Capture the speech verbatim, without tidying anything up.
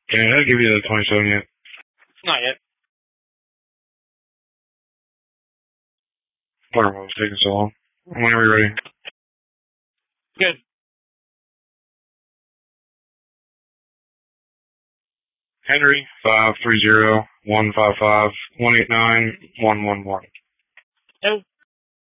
Can I give you the twenty-seven yet? Not yet. Wonder what was taking so long. Whenever you're ready. Good. Henry, five three zero one five five one eight nine one one one. Oh.